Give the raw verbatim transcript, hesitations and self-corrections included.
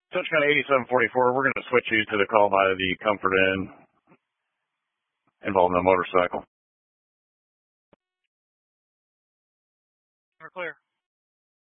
Touch County eighty-seven forty-four, we're going to switch you to the call by the Comfort Inn involving the motorcycle. We're clear.